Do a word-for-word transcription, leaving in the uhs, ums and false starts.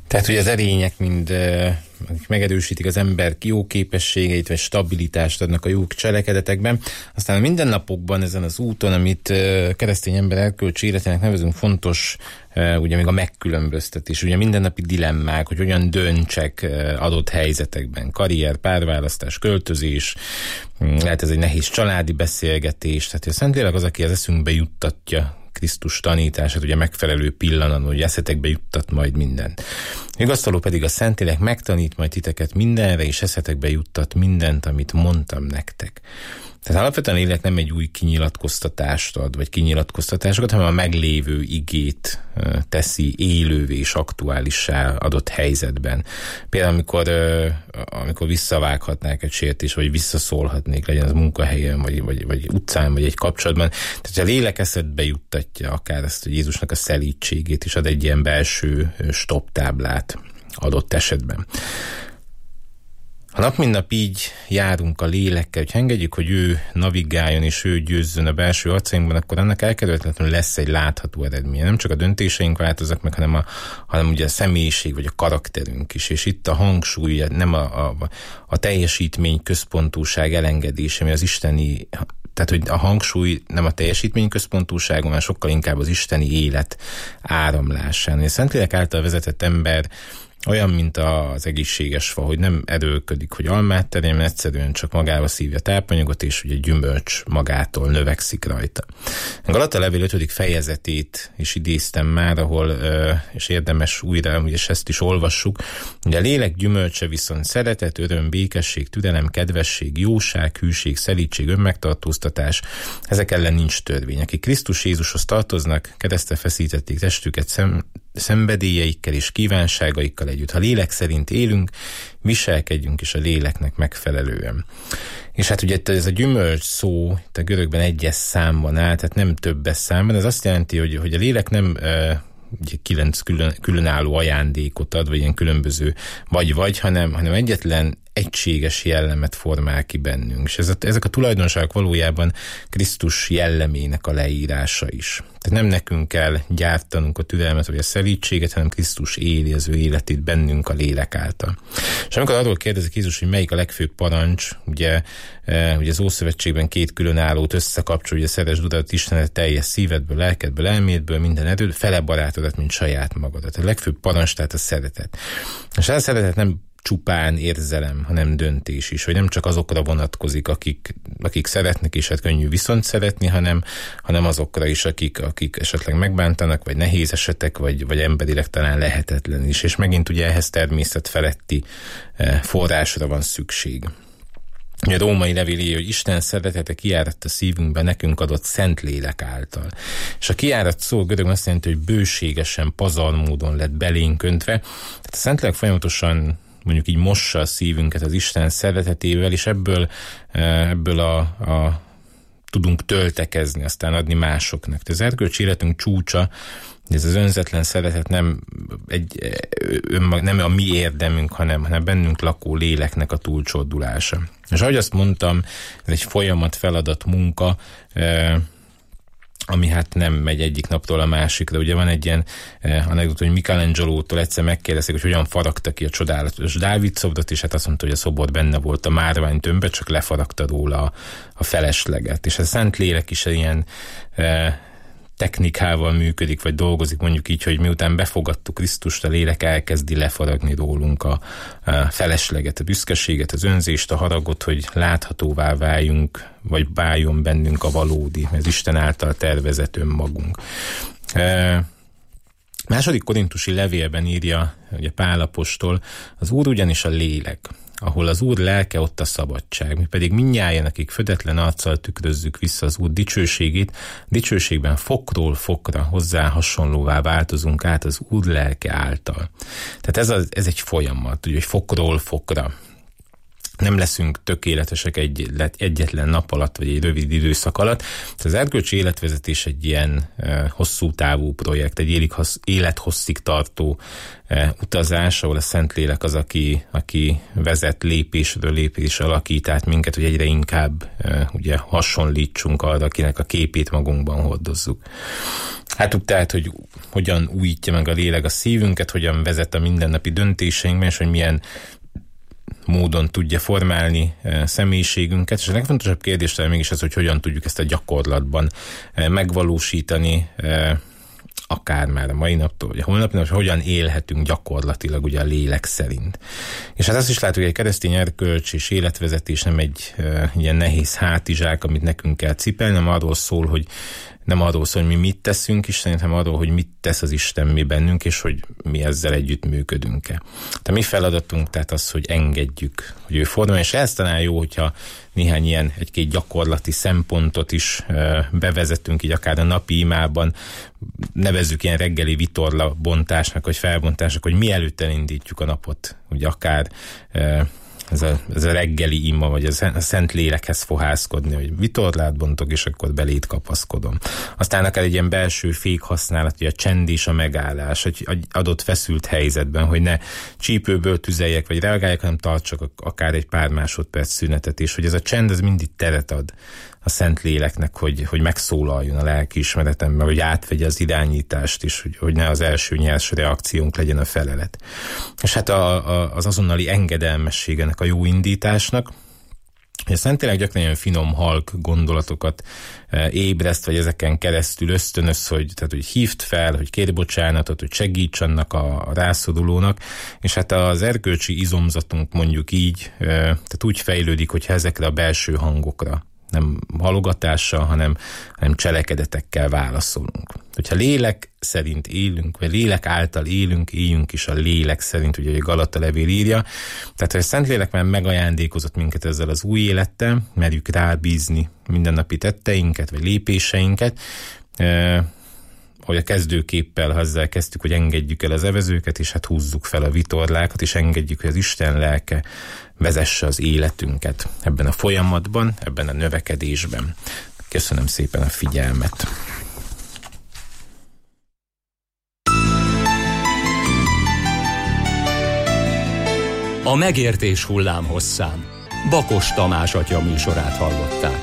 Tehát, hogy az erények mind megerősítik az ember jó képességeit, vagy stabilitást adnak a jó cselekedetekben. Aztán a mindennapokban ezen az úton, amit keresztény ember erkölcsi életének nevezünk, fontos ugye még a megkülönböztetés, ugye mindennapi dilemmák, hogy hogyan döntsek adott helyzetekben, karrier, párválasztás, költözés, lehet ez egy nehéz családi beszélgetés, tehát a Szentlélek az, aki az eszünkbe juttatja Krisztus tanítását, ugye megfelelő pillanatban, hogy eszetekbe juttat majd mindent. Vigasztaló pedig a Szentlélek megtanít majd titeket mindenre, és eszetekbe juttat mindent, amit mondtam nektek. Tehát alapvetően a lélek nem egy új kinyilatkoztatást ad, vagy kinyilatkoztatásokat, hanem a meglévő igét teszi élővé és aktuálissá adott helyzetben. Például amikor, amikor visszavághatnák egy sértést, vagy visszaszólhatnék, legyen az munkahelyen, vagy, vagy, vagy utcán, vagy egy kapcsolatban. Tehát a lélek eszedbe juttatja akár ezt, hogy Jézusnak a szelídségét, és ad egy ilyen belső stop táblát adott esetben. Ha nap mint nap így járunk a lélekkel, hogy engedjük, hogy ő navigáljon és ő győzzön a belső arcainkban, akkor annak elkerülhetetlenül lesz egy látható eredménye. Nem csak a döntéseink változnak meg, hanem, a, hanem ugye a személyiség vagy a karakterünk is. És itt a hangsúly, nem a, a, a teljesítmény központúság elengedése, ami az isteni, tehát hogy a hangsúly nem a teljesítmény központúságon, hanem sokkal inkább az isteni élet áramlásán. A Szentlélek által vezetett ember olyan, mint az egészséges fa, hogy nem erőlködik, hogy almát terem, egyszerűen csak magába szívja tápanyagot, és ugye gyümölcs magától növekszik rajta. A Galata levél ötödik fejezetét is idéztem már, ahol, és érdemes újra, és ezt is olvassuk, ugye a lélek gyümölcse viszont szeretet, öröm, békesség, türelem, kedvesség, jóság, hűség, szelídség, önmegtartóztatás, ezek ellen nincs törvény. Akik Krisztus Jézushoz tartoznak, keresztre feszítették testüket szem, szenvedélyeikkel és kívánságaikkal együtt. Ha lélek szerint élünk, viselkedjünk is a léleknek megfelelően. És hát ugye ez a gyümölcs szó, itt a görögben egyes számban áll, tehát nem többes számban, ez azt jelenti, hogy, hogy a lélek nem ugye kilenc külön, különálló ajándékot ad, vagy ilyen különböző vagy-vagy, hanem, hanem egyetlen egységes jellemet formál ki bennünk. És ez a, ezek a tulajdonságok valójában Krisztus jellemének a leírása is. Tehát nem nekünk kell gyártanunk a türelmet vagy a szelídséget, hanem Krisztus éli az ő életét bennünk a lélek által. És amikor arról kérdezik Jézus, hogy melyik a legfőbb parancs, ugye, e, ugye az Ószövetségben két különállót összekapcsol, ugye szeresd Urat Istenet teljes szívedből, lelkedből, elmédből, minden erőd, fele barátodat, mint saját magadat. A legfőbb parancs tehát a szeretet. És a szeretet nem csupán érzelem, hanem döntés is, hogy nem csak azokra vonatkozik, akik, akik szeretnek, és hát könnyű viszont szeretni, hanem, hanem azokra is, akik, akik esetleg megbántanak, vagy nehéz esetek, vagy, vagy emberileg talán lehetetlen is. És megint ugye ehhez természetfeletti forrásra van szükség. A római levél írja, hogy Isten szeretete kiáradt a szívünkbe nekünk adott Szentlélek által. És a kiáradt szó görögben azt jelenti, hogy bőségesen, pazarmódon lett belénk öntve. Tehát a Szentlélek folyamatosan mondjuk így mossa a szívünket az Isten szeretetével, és ebből, ebből a, a tudunk töltekezni, aztán adni másoknak. Az erkölcsi életünk csúcsa, ez az önzetlen szeretet nem, egy, önmag, nem a mi érdemünk, hanem, hanem bennünk lakó léleknek a túlcsordulása. És ahogy azt mondtam, ez egy folyamat, feladat, munka, ami hát nem megy egyik naptól a másikra. Ugye van egy ilyen eh, anekdota, hogy Michelangelo-tól egyszer megkérdezték, hogy hogyan faragta ki a csodálatos Dávid szobrot, és hát azt mondta, hogy a szobor benne volt a márványtömbbe, csak lefaragta róla a, a felesleget. És a Szentlélek is ilyen eh, technikával működik, vagy dolgozik, mondjuk így, hogy miután befogadtuk Krisztust, a lélek elkezdi lefaragni rólunk a, a felesleget, a büszkeséget, az önzést, a haragot, hogy láthatóvá váljunk, vagy váljon bennünk a valódi, ez Isten által tervezett önmagunk. E, második korintusi levélben írja ugye Pál apostol, az Úr ugyanis a lélek, ahol az Úr lelke, ott a szabadság. Mi pedig mindnyájan, akik födetlen arccal tükrözzük vissza az Úr dicsőségét, dicsőségben fokról fokra hozzá hasonlóvá változunk át az Úr lelke által. Tehát ez, a, ez egy folyamat, ugye, hogy fokról fokra. nem leszünk tökéletesek egy, egyetlen nap alatt, vagy egy rövid időszak alatt. Az erkölcsi életvezetés egy ilyen e, hosszú távú projekt, egy élethosszig tartó e, utazás, ahol a Szentlélek az, aki, aki vezet lépésről lépésre, alakít át minket, hogy egyre inkább e, ugye hasonlítsunk arra, akinek a képét magunkban hordozzuk. Hát úgy tehát, hogy hogyan újítja meg a lélek a szívünket, hogyan vezet a mindennapi döntéseinkben, és hogy milyen módon tudja formálni e, személyiségünket, és a legfontosabb kérdés talán mégis az, hogy hogyan tudjuk ezt a gyakorlatban e, megvalósítani, e, akár már a mai naptól, vagy a holnapnál, hogy hogyan élhetünk gyakorlatilag ugye a lélek szerint. És hát azt is látjuk, hogy a keresztény erkölcs és életvezetés nem egy e, ilyen nehéz hátizsák, amit nekünk kell cipelni, nem arról szól, hogy nem arról szól, hogy mi mit teszünk Isten, hanem arról, hogy mit tesz az Isten mi bennünk, és hogy mi ezzel együtt működünk-e. Tehát mi feladatunk tehát az, hogy engedjük, hogy ő formálja, és ez talán jó, hogyha néhány ilyen egy-két gyakorlati szempontot is e, bevezetünk, így akár a napi imában, nevezzük ilyen reggeli vitorla bontásnak, vagy felbontásnak, hogy mielőtt elindítjuk a napot, ugye akár e, Ez a, ez a reggeli ima, vagy a Szent Lélekhez fohászkodni, hogy vitorlát bontok, és akkor beléd kapaszkodom. Aztán akár egy ilyen belső fék használat, hogy a csend és a megállás, egy adott feszült helyzetben, hogy ne csípőből tüzeljek, vagy reagáljak, hanem tartsak akár egy pár másodperc szünetet, és hogy ez a csend, ez mindig teret ad a Szent Léleknek, hogy, hogy megszólaljon a lelkiismeretemben, hogy átvegye az irányítást is, hogy, hogy ne az első nyers reakciónk legyen a felelet. És hát a, a, az azonnali engedelmességenek a jó indításnak, hogy a Szentlélek gyakran olyan finom, halk gondolatokat ébreszt, vagy ezeken keresztül ösztönöz, hogy, tehát, hogy hívd fel, hogy kérj bocsánatot, hogy segíts annak a rászorulónak, és hát az erkölcsi izomzatunk mondjuk így, tehát úgy fejlődik, hogyha ezekre a belső hangokra nem halogatással, hanem, hanem cselekedetekkel válaszolunk. Hogyha lélek szerint élünk, vagy lélek által élünk, éljünk is a lélek szerint, ugye a Galata levél írja. Tehát, hogy a Szentlélek már megajándékozott minket ezzel az új élettel, merjük rábízni mindennapi tetteinket, vagy lépéseinket, e, hogy a kezdőképpel, ha ezzel kezdtük, hogy engedjük el az evezőket, és hát húzzuk fel a vitorlákat, és engedjük, hogy az Isten lelke vezesse az életünket ebben a folyamatban, ebben a növekedésben. Köszönöm szépen a figyelmet! A megértés hullám hosszán Bakos Tamás atya műsorát hallották.